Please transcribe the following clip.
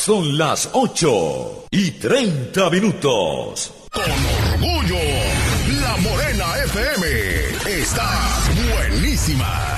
Son las 8:30. Con orgullo, La Morena FM está buenísima.